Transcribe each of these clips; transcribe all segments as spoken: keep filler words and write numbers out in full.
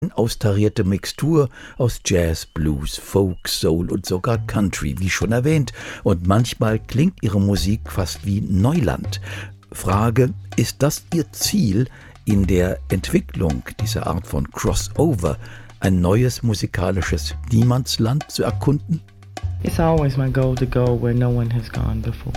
austarierte Mixtur aus Jazz, Blues, Folk, Soul und sogar Country, wie schon erwähnt. Und manchmal klingt ihre Musik fast wie Neuland. Frage, ist das ihr Ziel in der Entwicklung dieser Art von Crossover, ein neues musikalisches Niemandsland zu erkunden? It's always my goal to go where no one has gone before.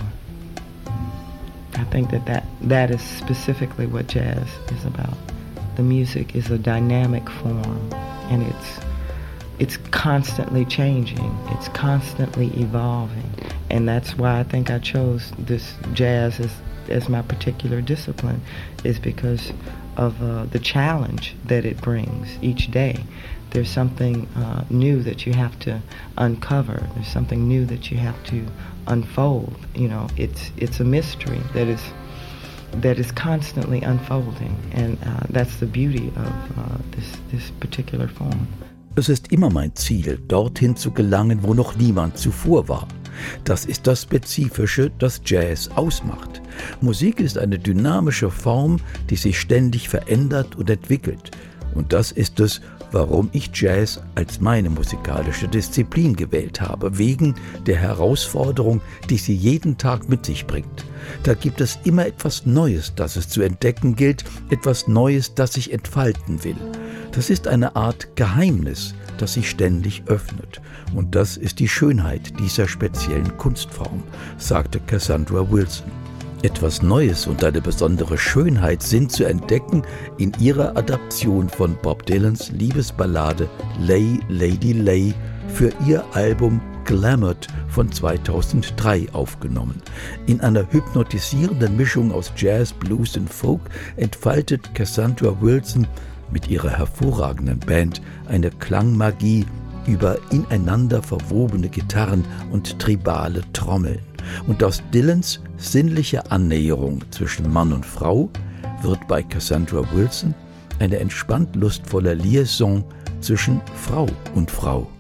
I think that that, that is specifically what jazz is about. The music is a dynamic form, and it's it's constantly changing. It's constantly evolving, and that's why I think I chose this jazz as as my particular discipline, is because of uh, the challenge that it brings each day. There's something uh, new that you have to uncover. There's something new that you have to unfold. You know, it's it's a mystery that is that is constantly unfolding, and uh, that's the beauty of uh, this this particular form. Es ist immer mein Ziel, dorthin zu gelangen, wo noch niemand zuvor war. Das ist das Spezifische, das Jazz ausmacht. Musik ist eine dynamische Form, die sich ständig verändert und entwickelt. Und das ist es, warum ich Jazz als meine musikalische Disziplin gewählt habe, wegen der Herausforderung, die sie jeden Tag mit sich bringt. Da gibt es immer etwas Neues, das es zu entdecken gilt, etwas Neues, das sich entfalten will. Das ist eine Art Geheimnis, das sich ständig öffnet. Und das ist die Schönheit dieser speziellen Kunstform, sagte Cassandra Wilson. Etwas Neues und eine besondere Schönheit sind zu entdecken in ihrer Adaption von Bob Dylans Liebesballade Lay, Lady Lay für ihr Album Glamoured von zweitausenddrei aufgenommen. In einer hypnotisierenden Mischung aus Jazz, Blues und Folk entfaltet Cassandra Wilson mit ihrer hervorragenden Band eine Klangmagie über ineinander verwobene Gitarren und tribale Trommeln. Und aus Dylans sinnlicher Annäherung zwischen Mann und Frau wird bei Cassandra Wilson eine entspannt lustvolle Liaison zwischen Frau und Frau.